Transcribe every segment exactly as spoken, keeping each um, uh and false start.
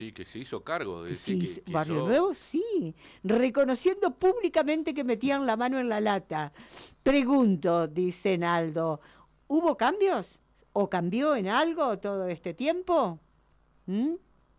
Sí, que se hizo cargo de decir Sí, que, s- que Barrio eso... Nuevo sí, reconociendo públicamente que metían la mano en la lata. Pregunto, dice Naldo, ¿hubo cambios? ¿O cambió en algo todo este tiempo? ¿Mm?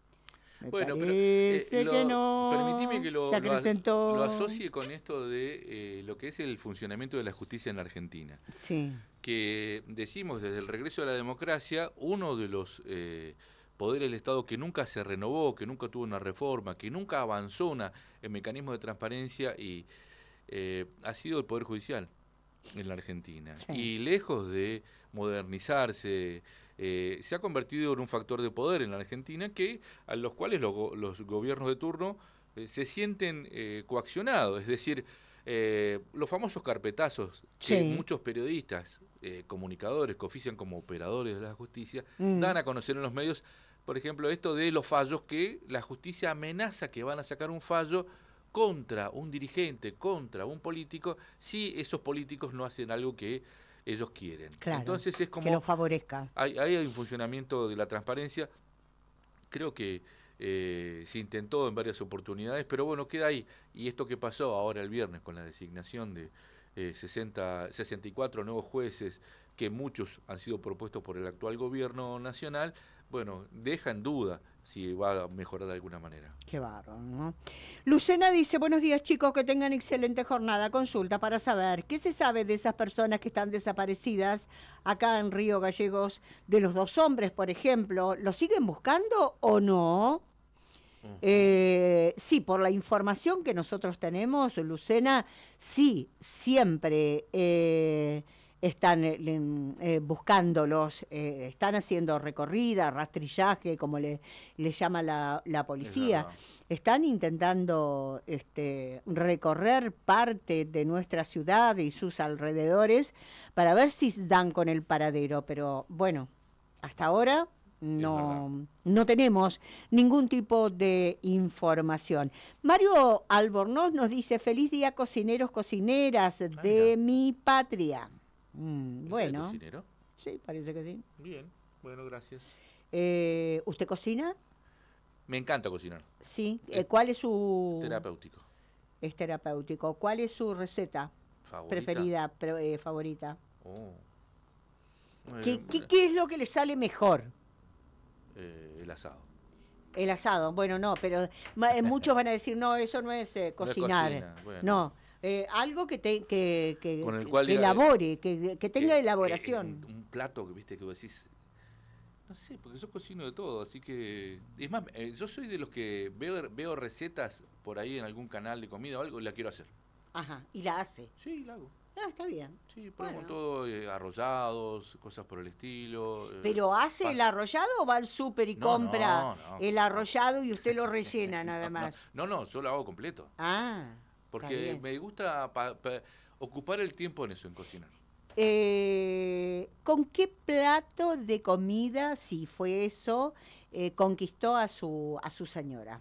Me Bueno, pero eh, parece que lo, permitime no, que se lo, lo, as- lo acrecentó. asocie con esto de eh, lo que es el funcionamiento de la justicia en la Argentina. Sí, Que decimos desde el regreso a la democracia, uno de los eh, poderes del Estado que nunca se renovó, que nunca tuvo una reforma, que nunca avanzó una, en mecanismos de transparencia y eh, ha sido el Poder Judicial en la Argentina. sí. Y lejos de modernizarse, eh, se ha convertido en un factor de poder en la Argentina que a los cuales los, go- los gobiernos de turno eh, se sienten eh, coaccionados. Es decir, eh, los famosos carpetazos que Sí. muchos periodistas, eh, comunicadores que ofician como operadores de la justicia, Mm, dan a conocer en los medios, por ejemplo, esto de los fallos que la justicia amenaza que van a sacar un fallo contra un dirigente, contra un político, si esos políticos no hacen algo que ellos quieren. claro, Entonces es que lo como, favorezca. hay, hay un funcionamiento de la transparencia, creo que eh, se intentó en varias oportunidades, pero bueno, queda ahí. Y esto que pasó ahora el viernes con la designación de eh, sesenta, sesenta y cuatro nuevos jueces, que muchos han sido propuestos por el actual gobierno nacional, bueno, deja en duda si va a mejorar de alguna manera. Qué bárbaro, ¿no? Lucena dice, buenos días chicos, que tengan excelente jornada. Consulta para saber, ¿qué se sabe de esas personas que están desaparecidas acá en Río Gallegos? De los dos hombres, por ejemplo, ¿los siguen buscando o no? Ujú. Eh, sí, por la información que nosotros tenemos, Lucena, sí, siempre eh, están eh, le- eh, buscándolos, eh, están haciendo recorrida, rastrillaje, como le, le llama la, la Es policía, verdad. están intentando este, recorrer parte de nuestra ciudad y sus alrededores para ver si dan con el paradero, pero bueno, hasta ahora Es verdad. no, no tenemos ningún tipo de información. Mario Albornoz nos dice, feliz día cocineros, cocineras Ah, de mira, mi patria. Mm, ¿es de bueno, cocinero? sí, parece que sí. Bien, bueno, gracias. Eh, ¿usted cocina? Me encanta cocinar. Sí. Es Eh, ¿cuál es su... terapéutico. es terapéutico? ¿Cuál es su receta ¿Favorita? preferida, pre- eh, favorita? Oh. Eh, ¿Qué, qué, ¿Qué es lo que le sale mejor? eh, el asado. El asado, bueno, no, pero ma- eh, muchos van a decir, no, eso no es eh, No es cocinar. cocina, bueno. No, eh, algo que, te, que, que, Con el que- cual que diga eh, elabore, que, que tenga que eh, un, elaboración. un plato que viste que vos decís, no sé, porque yo cocino de todo, así que es más, eh, yo soy de los que veo veo recetas por ahí en algún canal de comida o algo y la quiero hacer. Ajá, y la hace. Sí, la hago. Ah, está bien. Sí, ponemos Bueno. todo eh, arrollados, cosas por el estilo. Eh, ¿Pero hace el pas- arrollado o va al súper y no, compra no, no, el no. arrollado y usted lo rellena nada No, no, más? no, no, yo lo hago completo. Ah, está Porque bien. me gusta pa- pa- ocupar el tiempo en eso, en cocinar. Eh, ¿con qué plato de comida, si fue eso, eh, conquistó a su, a su señora?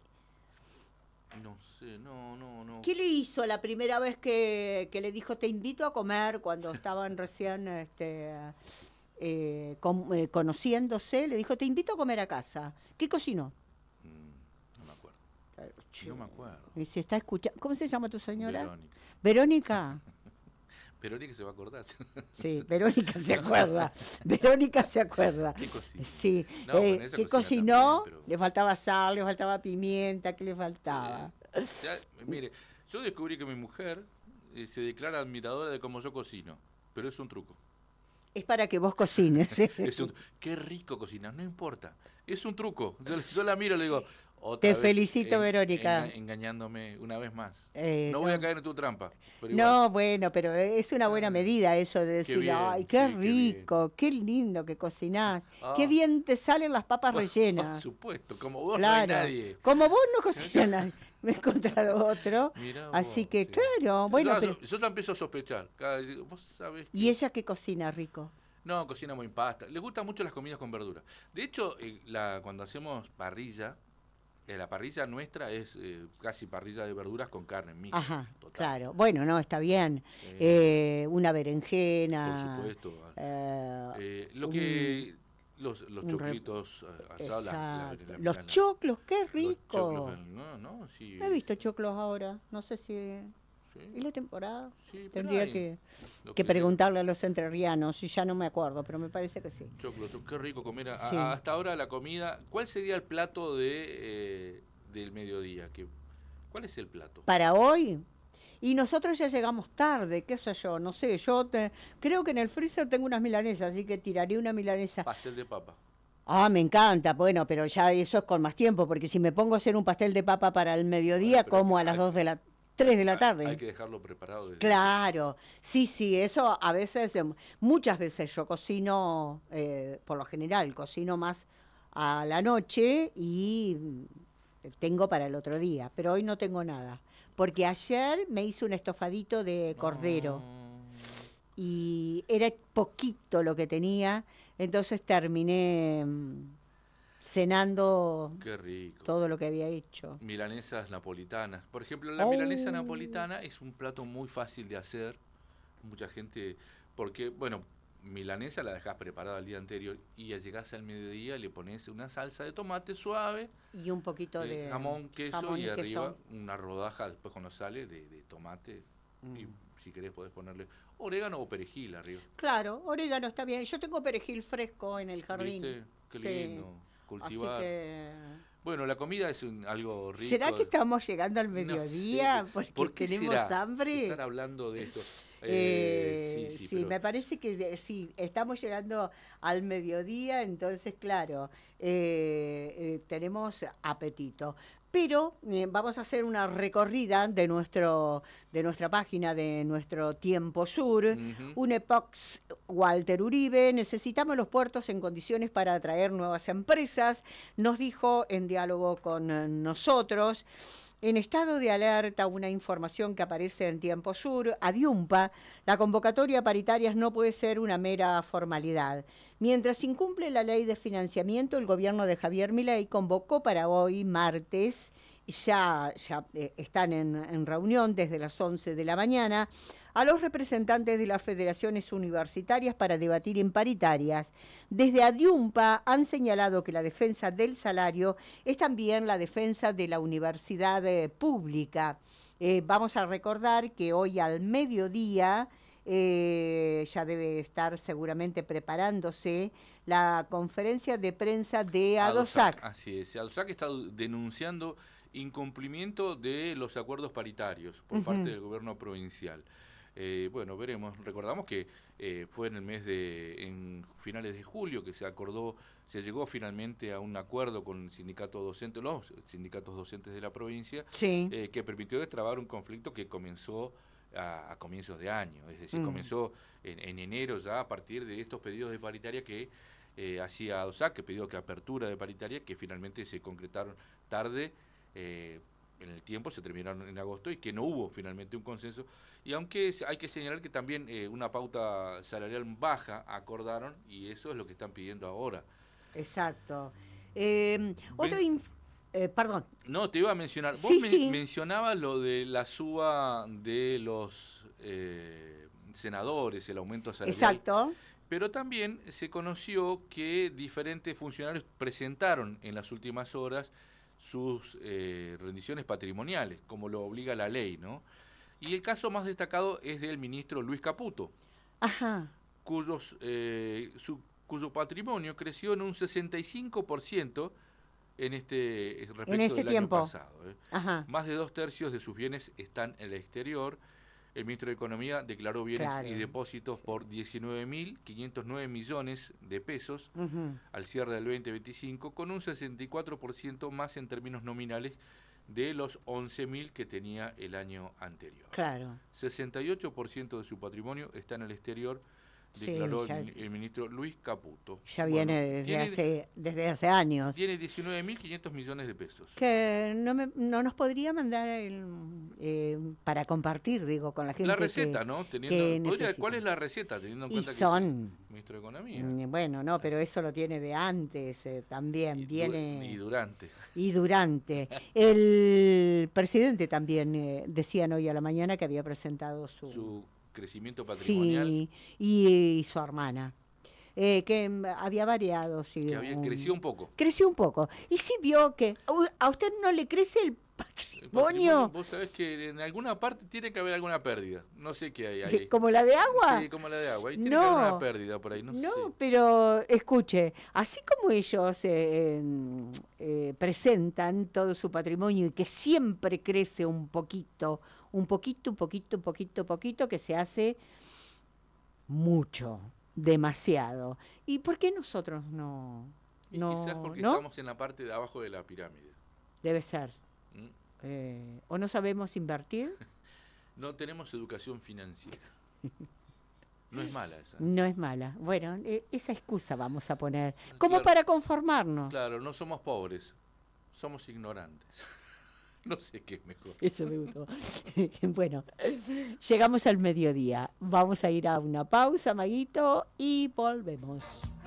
No sé, no, no, no. ¿Qué le hizo la primera vez que, que le dijo te invito a comer cuando estaban recién este, eh, con- eh, conociéndose? Le dijo te invito a comer a casa. ¿Qué cocinó? Mm, no me acuerdo. Claro, che. No me acuerdo. Y se está escuchando. ¿Cómo se llama tu señora? Verónica. Verónica. Verónica se va a acordar. Sí, Verónica se acuerda. Verónica se acuerda. ¿Qué cocina? Sí. No, Eh, bueno, ella ¿qué cocina cocinó? también, pero... Le faltaba sal, le faltaba pimienta, ¿qué le faltaba? eh, ya, mire, yo descubrí que mi mujer eh, se declara admiradora de cómo yo cocino, pero es un truco. Es para que vos cocines. ¿eh? Es un, qué rico cocinas, no importa. Es un truco. Yo, yo la miro y le digo, Te otra vez felicito, en- Verónica. enga- engañándome una vez más. Eh, No voy a no. caer en tu trampa, pero igual. No, bueno, pero es una buena Ah, medida eso de qué decir, ay, bien, qué sí, qué bien. rico, qué lindo que cocinás, qué Ah, bien te salen las papas por rellenas. supuesto, como vos no hay Claro, nadie. como vos no cocinas nadie. Me he encontrado otro, Mirá así vos, que sí. claro, bueno, yo, pero yo, yo ya empiezo a sospechar. Cada, vos sabés ¿y que... ella qué cocina rico? No, cocina muy pasta. Le gustan mucho las comidas con verdura. De hecho, eh, la, cuando hacemos parrilla, eh, la parrilla nuestra es eh, casi parrilla de verduras con carne mixta. Ajá, Total. claro, bueno, no, está bien. Eh, Eh, una por berenjena, supuesto. eh, Eh, lo un- que Los, los Un re- choclitos eh, asados. la- la- Exacto. la- Los la- choclos, qué los rico. choclos, eh, no, no, sí. He visto choclos ahora, no sé si... Sí, ¿Es la temporada? sí, pero Tendría hay que, lo que que- preguntarle a los entrerrianos, y ya no me acuerdo, pero me parece que sí. Choclo, cho- qué rico comer. a- Sí. a- hasta ahora la comida. ¿Cuál sería el plato de eh, del mediodía? ¿Qué- ¿Cuál es el plato? Para hoy, y nosotros ya llegamos tarde, qué sé yo, no sé, yo te- creo que en el freezer tengo unas milanesas, así que tiraré una milanesa. Pastel de papa. Ah, me encanta, bueno, pero ya eso es con más tiempo, porque si me pongo a hacer un pastel de papa para el mediodía, Bueno, pero como a hay- las dos de la, tres de la Hay- tarde. Hay que dejarlo preparado. desde- Claro, sí, sí, eso a veces, em, muchas veces yo cocino, eh, por lo general, cocino más a la noche y mm, tengo para el otro día, pero hoy no tengo nada, porque ayer me hice un estofadito de cordero No. y era poquito lo que tenía, entonces terminé mm, cenando Qué rico. todo lo que había hecho. Milanesas napolitanas. Por ejemplo, la Oh. milanesa napolitana es un plato muy fácil de hacer. Mucha gente, porque, bueno, milanesa la dejas preparada el día anterior y ya llegás al mediodía y le pones una salsa de tomate suave, Y un poquito eh, de jamón, queso jamón y, y arriba queso. una rodaja después cuando sale de, de tomate. Y Mm. si querés podés ponerle orégano o perejil arriba. Claro, orégano está bien. Yo tengo perejil fresco en el jardín. ¿Viste? Qué Sí. lindo. Cultivar. Así que... Bueno, la comida es un- algo rico. ¿Será que estamos llegando al No mediodía? sé, Porque ¿por qué tenemos será hambre. estar hablando de esto? Eh, Eh, sí, sí, sí, pero- me parece que eh, sí, estamos llegando al mediodía, entonces, claro, eh, eh, tenemos apetito. Pero eh, vamos a hacer una recorrida de nuestro de nuestra página, de nuestro Tiempo Sur. Ujú. Unepox Walter Uribe, necesitamos los puertos en condiciones para atraer nuevas empresas, nos dijo en diálogo con eh, nosotros. En estado de alerta, una información que aparece en Tiempo Sur, Adiumpa, la convocatoria a paritarias no puede ser una mera formalidad. Mientras incumple la ley de financiamiento, el gobierno de Javier Milei convocó para hoy, martes, ya, ya eh, están en, en reunión desde las once de la mañana, a los representantes de las federaciones universitarias para debatir en paritarias. Desde Adiumpa han señalado que la defensa del salario es también la defensa de la universidad eh, pública. Eh, vamos a recordar que hoy al mediodía eh, ya debe estar seguramente preparándose la conferencia de prensa de ADOSAC. Así es. ADOSAC está denunciando incumplimiento de los acuerdos paritarios por Ujú. parte del gobierno provincial. Eh, bueno, veremos. Recordamos que eh, fue en el mes de, en finales de julio que se acordó, se llegó finalmente a un acuerdo con el sindicato docente, los sindicatos docentes de la provincia, Sí. eh, que permitió destrabar un conflicto que comenzó a, a comienzos de año, es decir, Mm. comenzó en, en enero ya a partir de estos pedidos de paritaria que eh, hacía ADOSAC, que pidió que apertura de paritaria, que finalmente se concretaron tarde, eh, en el tiempo, se terminaron en agosto y que no hubo finalmente un consenso. Y aunque hay que señalar que también eh, una pauta salarial baja acordaron y eso es lo que están pidiendo ahora. Exacto. Eh, otro inf- eh, perdón. No, te iba a mencionar, vos Sí, men- sí. mencionabas lo de la suba de los eh, senadores, el aumento salarial. Exacto. Pero también se conoció que diferentes funcionarios presentaron en las últimas horas sus eh, rendiciones patrimoniales, como lo obliga la ley, ¿no? Y el caso más destacado es del ministro Luis Caputo, Ajá. cuyos, eh, su, cuyo patrimonio creció en un sesenta y cinco por ciento en este respecto En este del tiempo. año pasado. ¿eh? Ajá. Más de dos tercios de sus bienes están en el exterior. El ministro de Economía declaró bienes Claro. y depósitos por diecinueve mil quinientos nueve millones de pesos Ujú. al cierre del veinte veinticinco, con un sesenta y cuatro por ciento más en términos nominales de los once mil que tenía el año anterior. Claro. sesenta y ocho por ciento de su patrimonio está en el exterior, Sí, declaró ya- el, el ministro Luis Caputo. Ya Bueno, viene desde tiene, hace desde hace años. tiene diecinueve mil quinientos millones de pesos. Que no, me, no nos podría mandar el, eh, para compartir, digo, con la gente. La receta, que- ¿no? que Teniendo, podría- necesita. ¿Cuál es la receta? Teniendo en Y cuenta que son, es ministro de Economía. mm, bueno, no, pero eso lo tiene de antes eh, también, Y du- viene y durante. y durante. El presidente también eh, decían hoy a la mañana que había presentado su, Su crecimiento patrimonial. sí, y, y su hermana. eh, que mm, había variado, sí. Que había, un- creció un poco. Creció un poco. Y sí vio que u- a usted no le crece el El patrimonio, vos sabés que en alguna parte tiene que haber alguna pérdida. No sé qué hay que- ahí. como la de agua. Sí, como la de agua. Ahí tiene que haber No. una pérdida por ahí, no, No, sé. pero escuche, así como ellos eh, em, eh, presentan todo su patrimonio y que siempre crece un poquito, un poquito, un poquito, un poquito, poquito, que se hace mucho, demasiado. ¿Y por qué nosotros no? Y no, quizás porque ¿no? estamos en la parte de abajo de la pirámide. Debe ser. ¿Mm? Eh, ¿o no sabemos invertir? No tenemos educación financiera. No es mala esa. No es mala. Bueno, eh, esa excusa vamos a poner, como Claro. para conformarnos. Claro, no somos pobres, somos ignorantes. No sé qué es mejor. Eso me gustó. Bueno, llegamos al mediodía. Vamos a ir a una pausa, Maguito, y volvemos.